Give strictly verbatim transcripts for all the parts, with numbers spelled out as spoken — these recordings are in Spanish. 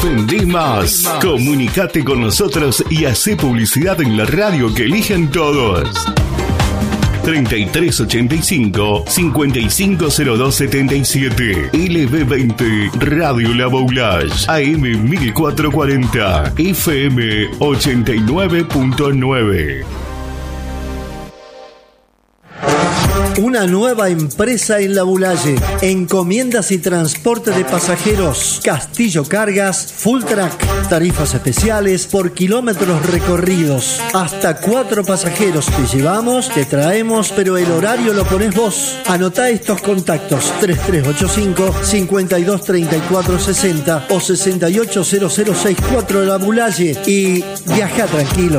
Vendé más. Comunicate con nosotros y hacé publicidad en la radio que eligen todos. treinta y tres ochenta y cinco, cincuenta y cinco cero dos setenta y siete. L B veinte Radio La Boulage. A M mil cuatrocientos cuarenta. F M ochenta y nueve punto nueve. Una nueva empresa en La Boulaye. Encomiendas y transporte de pasajeros. Castillo Cargas Full Track. Tarifas especiales por kilómetros recorridos. Hasta cuatro pasajeros te llevamos, te traemos, pero el horario lo pones vos. Anotá estos contactos: tres tres ocho cinco, cinco dos tres cuatro seis cero o sesenta y ocho cero cero sesenta y cuatro de La Boulaye y viaja tranquilo.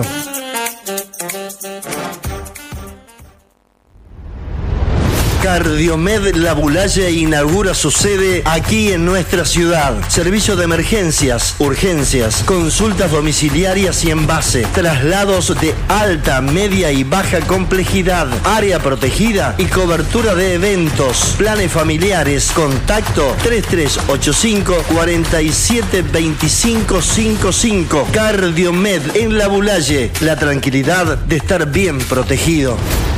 Cardiomed La Boulaye inaugura su sede aquí en nuestra ciudad. Servicio de emergencias, urgencias, consultas domiciliarias y en base, traslados de alta, media y baja complejidad, área protegida y cobertura de eventos, planes familiares. Contacto tres tres ocho cinco, cuatro siete dos cinco cinco cinco. Cardiomed en La Boulaye. La tranquilidad de estar bien protegido.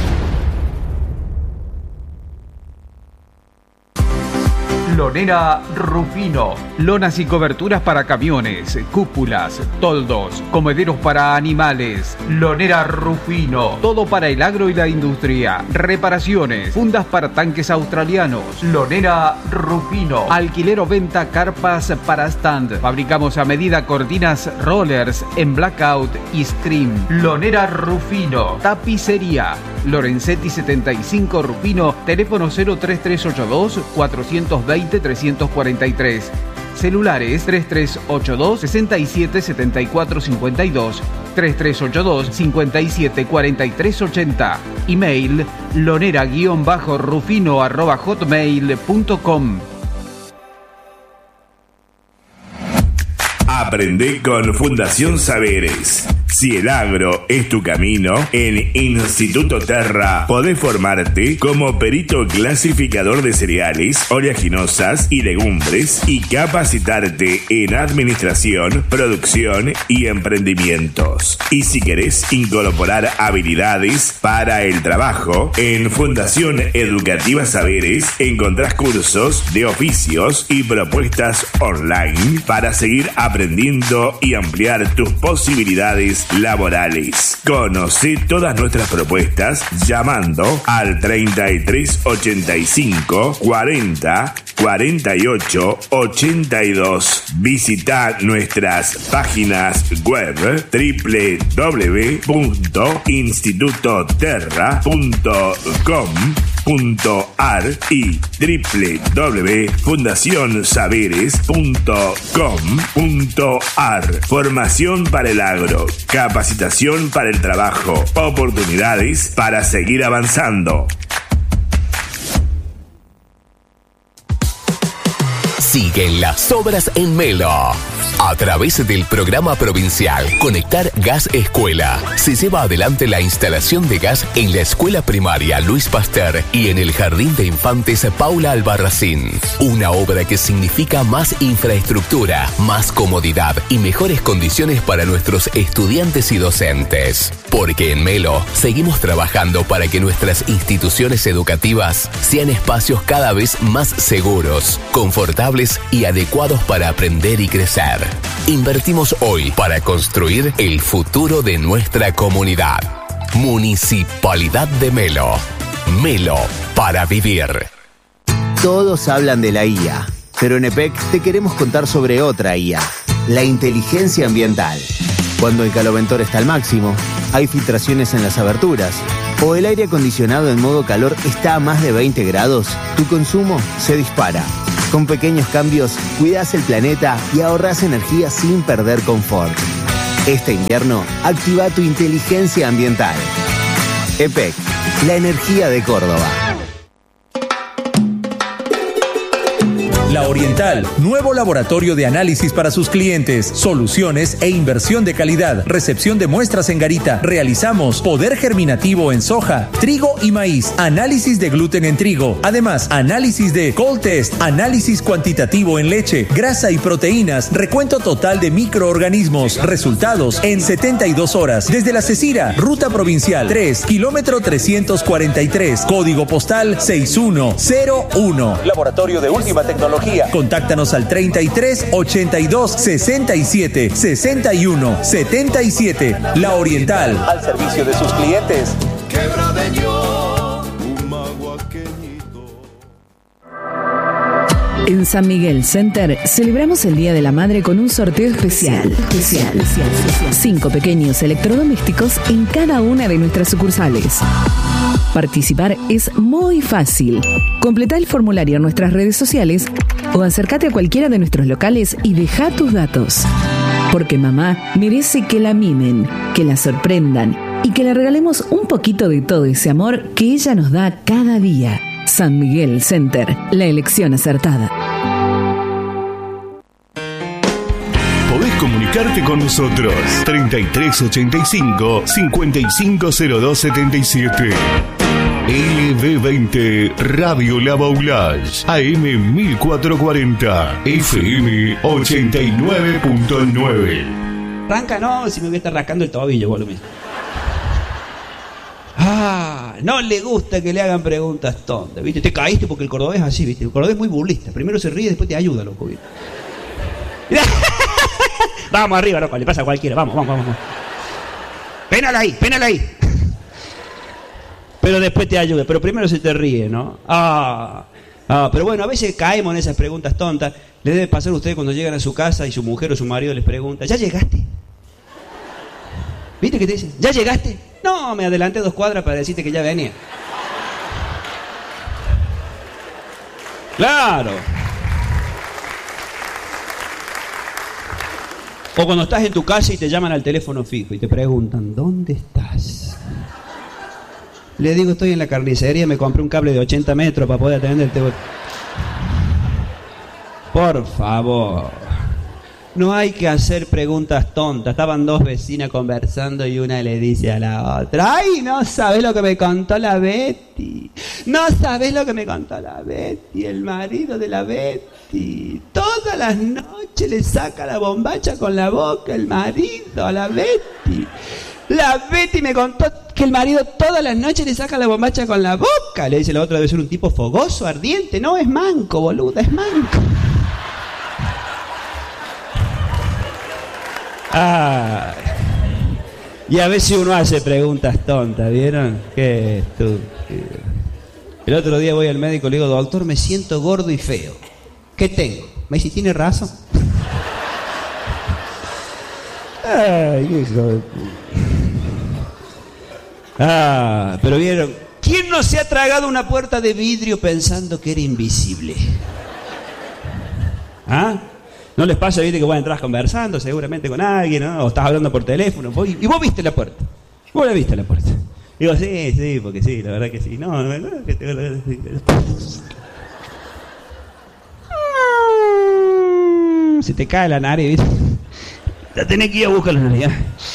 Lonera Rufino. Lonas y coberturas para camiones, cúpulas, toldos, comederos para animales. Lonera Rufino. Todo para el agro y la industria. Reparaciones, fundas para tanques australianos. Lonera Rufino. Alquiler o venta carpas para stand. Fabricamos a medida cortinas, rollers en blackout y scream. Lonera Rufino. Tapicería. Lorenzetti setenta y cinco Rufino. Teléfono cero tres tres ocho dos, cuatro dos cero, tres cuatro tres. Celulares tres tres ocho dos, seis siete siete cuatro cinco dos, tres tres ocho dos, cinco siete cuatro tres ocho cero. Email lonera-rufino arroba hotmail punto com. Aprende con Fundación Saberes. Si el agro es tu camino, en Instituto Terra podés formarte como perito clasificador de cereales, oleaginosas y legumbres y capacitarte en administración, producción y emprendimientos. Y si querés incorporar habilidades para el trabajo, en Fundación Educativa Saberes encontrás cursos de oficios y propuestas online para seguir aprendiendo y ampliar tus posibilidades laborales. Conoce todas nuestras propuestas llamando al treinta y tres ochenta y cinco, cuarenta, cuarenta y ocho, ochenta y dos. Visita nuestras páginas web doble u doble u doble u punto instituto terra punto com punto ar y doble u doble u doble u punto fundación saberes punto com punto ar. Formación para el agro, capacitación para el trabajo, oportunidades para seguir avanzando. Siguen las obras en Melo. A través del programa provincial Conectar Gas Escuela, se lleva adelante la instalación de gas en la escuela primaria Luis Pasteur y en el jardín de infantes Paula Albarracín. Una obra que significa más infraestructura, más comodidad y mejores condiciones para nuestros estudiantes y docentes. Porque en Melo seguimos trabajando para que nuestras instituciones educativas sean espacios cada vez más seguros, confortables y adecuados para aprender y crecer. Invertimos hoy para construir el futuro de nuestra comunidad. Municipalidad de Melo. Melo para vivir. Todos hablan de la I A, pero en E P E C te queremos contar sobre otra I A, la inteligencia ambiental. Cuando el caloventor está al máximo, hay filtraciones en las aberturas, o el aire acondicionado en modo calor está a más de veinte grados, tu consumo se dispara. Con pequeños cambios, cuidás el planeta y ahorrás energía sin perder confort. Este invierno, activa tu inteligencia ambiental. E P E C, la energía de Córdoba. La Oriental, nuevo laboratorio de análisis para sus clientes, soluciones e inversión de calidad, recepción de muestras en garita. Realizamos poder germinativo en soja, trigo y maíz, análisis de gluten en trigo, además análisis de cold test, análisis cuantitativo en leche, grasa y proteínas, recuento total de microorganismos, resultados en setenta y dos horas. Desde La Cecira, ruta provincial tres, kilómetro trescientos cuarenta y tres, código postal seis uno cero uno. Laboratorio de última tecnología. Contáctanos al treinta y tres, ochenta y dos, sesenta y siete, sesenta y uno, setenta y siete. La Oriental, al servicio de sus clientes. En San Miguel Center celebramos el Día de la Madre con un sorteo especial. Especial. Cinco pequeños electrodomésticos en cada una de nuestras sucursales. Participar es muy fácil. Completá el formulario en nuestras redes sociales o acércate a cualquiera de nuestros locales y deja tus datos. Porque mamá merece que la mimen, que la sorprendan y que le regalemos un poquito de todo ese amor que ella nos da cada día. San Miguel Center, la elección acertada. Podés comunicarte con nosotros. treinta y tres ochenta y cinco, cincuenta y cinco cero dos setenta y siete. L B veinte Radio La Baulage, A M mil cuatrocientos cuarenta, F M ochenta y nueve punto nueve. Arranca, no, si me voy a estar rascando el tobillo, boludo. Ah, no le gusta que le hagan preguntas tontas, ¿viste? Te caíste porque el cordobés es así, ¿viste? El cordobés es muy burlista. Primero se ríe y después te ayuda, loco, ¿viste? Vamos arriba, loco, le pasa a cualquiera. Vamos, vamos, vamos. Pénala ahí, pénala ahí. Pero después te ayuda. Pero primero se te ríe, ¿no? Ah, ah, pero bueno, a veces caemos en esas preguntas tontas. Le debe pasar a ustedes cuando llegan a su casa y su mujer o su marido les pregunta, ¿ya llegaste? ¿Viste que te dicen? ¿Ya llegaste? No, me adelanté dos cuadras para decirte que ya venía. Claro. O cuando estás en tu casa y te llaman al teléfono fijo y te preguntan, ¿dónde estás? Le digo, estoy en la carnicería, me compré un cable de ochenta metros para poder atender el teléfono. Por favor. No hay que hacer preguntas tontas. Estaban dos vecinas conversando y una le dice a la otra, ¡ay, no sabés lo que me contó la Betty! No sabés lo que me contó la Betty, el marido de la Betty. Todas las noches le saca la bombacha con la boca el marido a la Betty. La Betty me contó que el marido todas las noches le saca la bombacha con la boca. Le dice la otra, debe ser un tipo fogoso, ardiente. No, es manco, boluda, es manco. Ah, y a veces uno hace preguntas tontas, ¿vieron? Qué estúpido. El otro día voy al médico y le digo, doctor, me siento gordo y feo. ¿Qué tengo? Me dice, ¿tiene razón? Ay, hijo de... Ah, pero vieron, ¿quién no se ha tragado una puerta de vidrio pensando que era invisible? ¿Ah? ¿No les pasa, viste, que vos entras conversando seguramente con alguien, ¿no? O estás hablando por teléfono, y vos viste la puerta? Vos la viste la puerta. Digo, sí, sí, porque sí, la verdad que sí. No, no, no, que te... Se te cae la nariz, ¿viste? Ya tenés que ir a buscar la nariz, ¿eh?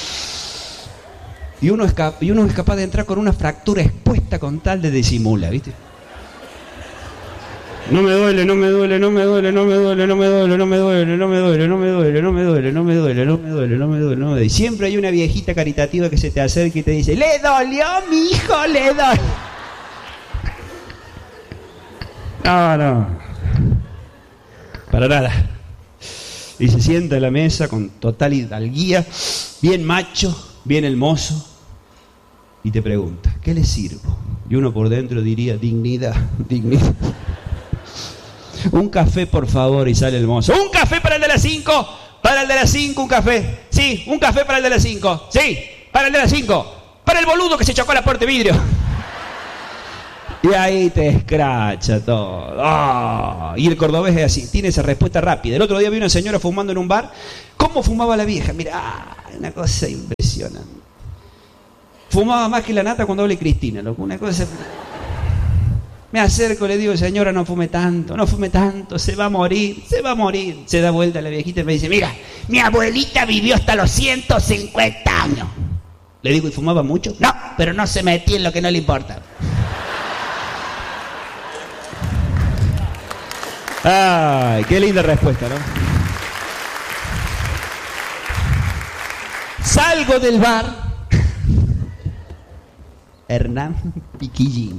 Y uno, es cap- y uno es capaz de entrar con una fractura expuesta con tal de disimular, ¿viste? No me duele, no me duele, no me duele, no me duele, no me duele, no me duele, no me duele, no me duele, no me duele, no me duele, no me duele, no me duele, no me duele. Y siempre hay una viejita caritativa que se te acerca y te dice, ¡le dolió, mi hijo, le dolió! No, no. Para nada. Y se sienta a la mesa con total hidalguía, bien macho, bien hermoso, y te pregunta, ¿qué le sirvo? Y uno por dentro diría, dignidad, dignidad. Un café, por favor, y sale el mozo. ¡Un café para el de las cinco! ¡Para el de las cinco, un café! Sí, un café para el de las cinco. Sí, para el de las cinco. Para el boludo que se chocó la puerta de vidrio. Y ahí te escracha todo. Oh, y el cordobés es así, tiene esa respuesta rápida. El otro día vi una señora fumando en un bar. ¿Cómo fumaba la vieja? Mirá, una cosa impresionante. Fumaba más que la nata cuando hable Cristina, loco. Una cosa... Me acerco, le digo, señora, no fume tanto, no fume tanto, se va a morir, se va a morir. Se da vuelta la viejita y me dice, mira, mi abuelita vivió hasta los ciento cincuenta años. Le digo, ¿y fumaba mucho? No, pero no se metía en lo que no le importa. Ay, qué linda respuesta, ¿no? Salgo del bar. Hernán Piquillín.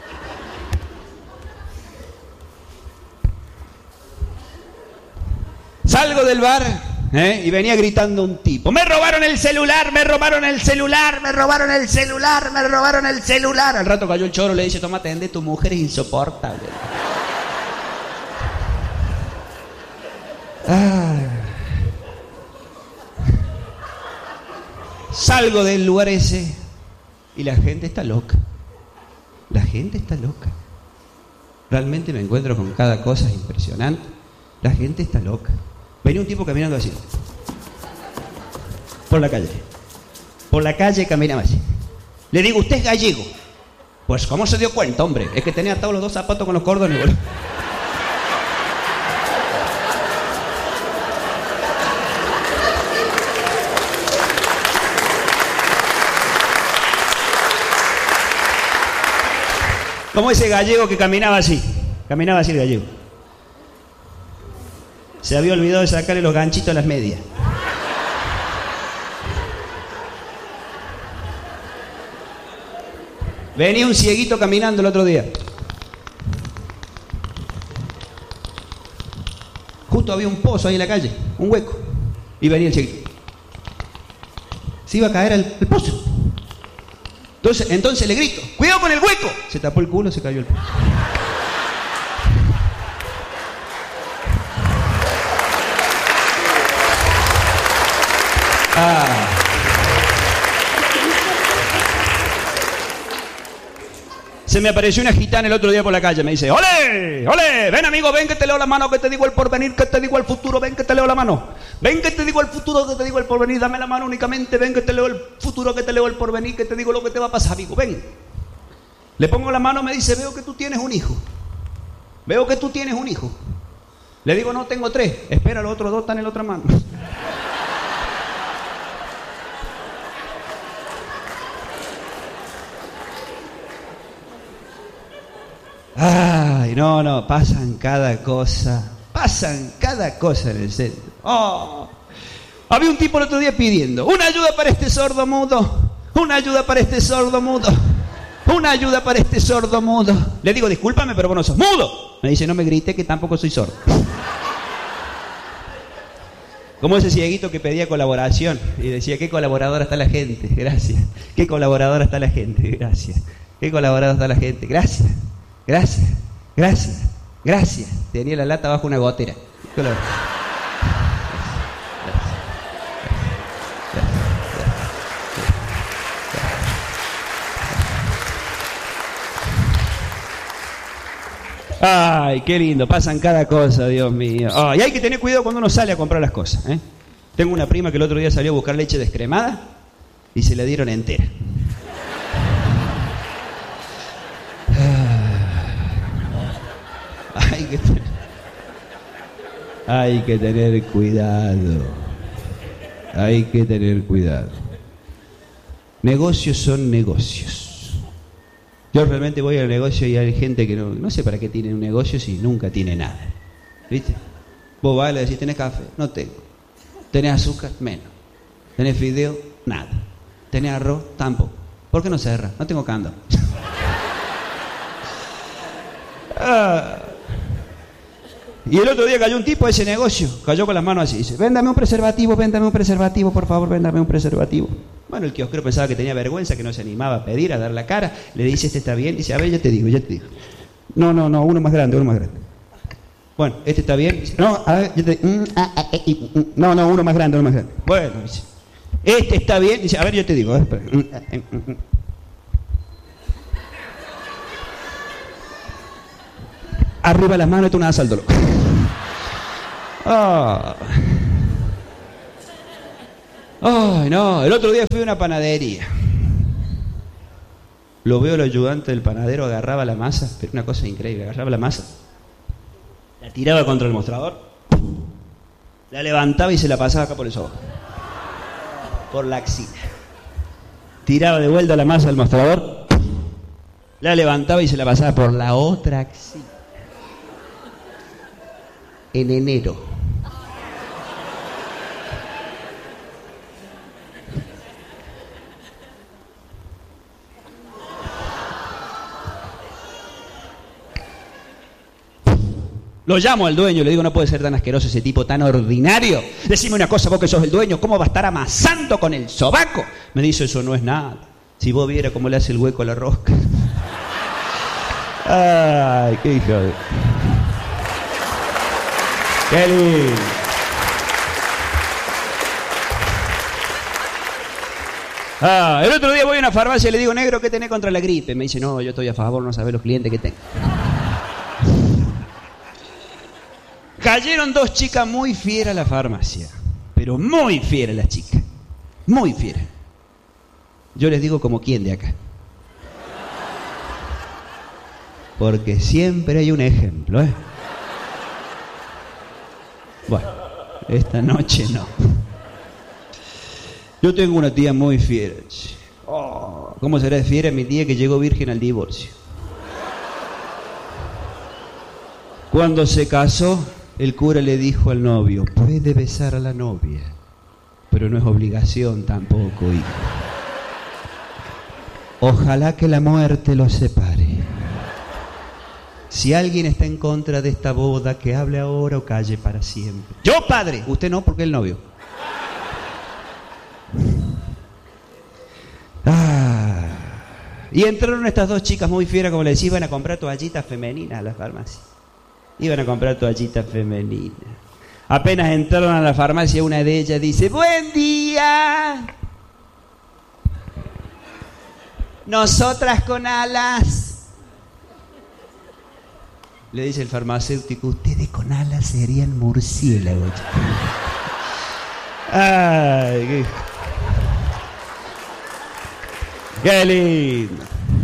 Salgo del bar, ¿eh? Y venía gritando un tipo. Me robaron el celular, me robaron el celular, me robaron el celular, me robaron el celular. Al rato cayó el choro, le dice, toma, atende, tu mujer es insoportable. Ah. Salgo del lugar ese y la gente está loca. La gente está loca. Realmente me encuentro con cada cosa impresionante. La gente está loca. Venía un tipo caminando así. Por la calle. Por la calle caminaba así. Le digo, ¿usted es gallego? Pues, ¿cómo se dio cuenta, hombre? Es que tenía atados los dos zapatos con los cordones, boludo. Como ese gallego que caminaba así. Caminaba así el gallego. Se había olvidado de sacarle los ganchitos a las medias. Venía un cieguito caminando el otro día. Justo había un pozo ahí en la calle, un hueco. Y venía el cieguito. Se iba a caer al, al pozo. Entonces, entonces le grito, ¡cuidado con el hueco! Se tapó el culo, se cayó el pozo. Ah. Se me apareció una gitana el otro día por la calle, me dice, ¡ole! ¡Ole! Ven, amigo, ven que te leo la mano, que te digo el porvenir, que te digo el futuro, ven que te leo la mano. Ven que te digo el futuro, que te digo el porvenir, dame la mano únicamente, ven que te leo el futuro, que te leo el porvenir, que te digo lo que te va a pasar, amigo, ven. Le pongo la mano, me dice, veo que tú tienes un hijo. Veo que tú tienes un hijo. Le digo, no, tengo tres. Espera, los otros dos están en la otra mano. Ay, no, no, pasan cada cosa, pasan cada cosa en el centro. Oh. Había un tipo el otro día pidiendo, una ayuda para este sordo mudo, una ayuda para este sordo mudo, una ayuda para este sordo mudo. Le digo, discúlpame, pero vos no sos mudo. Me dice, no me grite que tampoco soy sordo. Como ese cieguito que pedía colaboración y decía, qué colaboradora está la gente, gracias. Qué colaboradora está la gente, gracias. Qué colaboradora está la gente, gracias. Gracias, gracias, gracias. Tenía la lata bajo una gotera. Gracias, gracias, gracias. Ay, qué lindo, pasan cada cosa, Dios mío. Oh, y hay que tener cuidado cuando uno sale a comprar las cosas, ¿eh? Tengo una prima que el otro día salió a buscar leche descremada y se la dieron entera. Hay que, tener, hay que tener cuidado. Hay que tener cuidado. Negocios son negocios. Yo realmente voy al negocio y hay gente que no, no sé para qué tiene un negocio si nunca tiene nada. ¿Viste? Vos vas y le decís, ¿tenés café? No tengo. ¿Tenés azúcar? Menos. ¿Tenés fideo? Nada. ¿Tenés arroz? Tampoco. ¿Por qué no cerra? No tengo cándalo. ah. Y el otro día cayó un tipo a ese negocio, cayó con las manos así, dice, véndame un preservativo, véndame un preservativo, por favor, véndame un preservativo. Bueno, el kiosquero pensaba que tenía vergüenza, que no se animaba a pedir, a dar la cara, le dice, este está bien, dice, a ver, ya te digo, ya te digo. No, no, no, uno más grande, uno más grande. Bueno, este está bien, dice, no, a ver, ya te digo. No, no, uno más grande, uno más grande. Bueno, dice, este está bien, dice, a ver, yo te digo, a ver, arriba las manos, esto es un asalto, loco. Oh. Ay, no, el otro día fui a una panadería. Lo veo el ayudante del panadero, agarraba la masa, pero una cosa increíble, agarraba la masa, la tiraba contra el mostrador, la levantaba y se la pasaba acá por el sobaco, por la axila. Tiraba de vuelta la masa al mostrador, la levantaba y se la pasaba por la otra axila. En enero. Lo llamo al dueño, le digo, no puede ser tan asqueroso ese tipo tan ordinario. Decime una cosa, vos que sos el dueño, ¿cómo va a estar amasando con el sobaco? Me dice, eso no es nada. Si vos viera cómo le hace el hueco a la rosca. Ay, qué hijo de... Qué lindo. Ah, el otro día voy a una farmacia y le digo, negro, ¿qué tenés contra la gripe? Me dice, no, yo estoy a favor, no sabés los clientes que tengo. Cayeron dos chicas muy fieras a la farmacia, pero muy fieras las chicas, muy fieras. Yo les digo como quién de acá. Porque siempre hay un ejemplo, ¿eh? Bueno, esta noche no. Yo tengo una tía muy fiera. Oh, ¿cómo será de fiera mi tía que llegó virgen al divorcio? Cuando se casó, el cura le dijo al novio, puede besar a la novia, pero no es obligación tampoco, hijo. Ojalá que la muerte los separe. Si alguien está en contra de esta boda, que hable ahora o calle para siempre. Yo, padre. Usted no, porque es el novio. Ah. Y entraron estas dos chicas muy fieras, como le decía, iban a comprar toallitas femeninas a la farmacia. Iban a comprar toallitas femeninas. Apenas entraron a la farmacia, una de ellas dice, buen día. Nosotras con alas. Le dice el farmacéutico, ustedes con alas serían murciélagos. Ay, qué, qué lindo.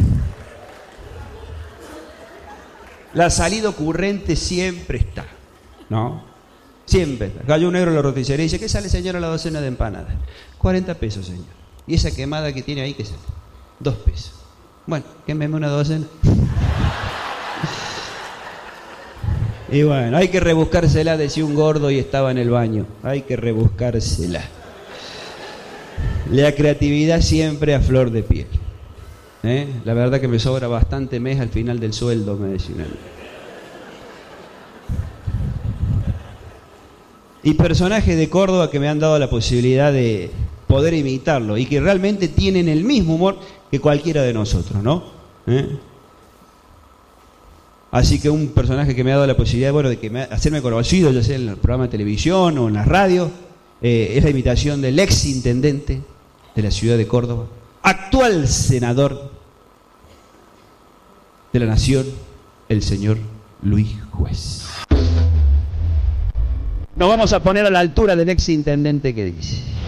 La salida ocurrente siempre está, ¿no? Siempre está. Cayó un negro en la roticería y dice, ¿qué sale, señora, la docena de empanadas? cuarenta pesos, señor. ¿Y esa quemada que tiene ahí qué sale? Dos pesos. Bueno, quémeme una docena. Y bueno, hay que rebuscársela, decía un gordo y estaba en el baño. Hay que rebuscársela. La creatividad siempre a flor de piel. ¿Eh? La verdad que me sobra bastante mes al final del sueldo, me decía una. Y personajes de Córdoba que me han dado la posibilidad de poder imitarlo y que realmente tienen el mismo humor que cualquiera de nosotros, ¿no? ¿Eh? Así que un personaje que me ha dado la posibilidad, bueno, de que me, hacerme conocido, ya sea en el programa de televisión o en la radio, eh, es la imitación del ex intendente de la ciudad de Córdoba, actual senador de la nación, el señor Luis Juez. Nos vamos a poner a la altura del ex intendente que dice.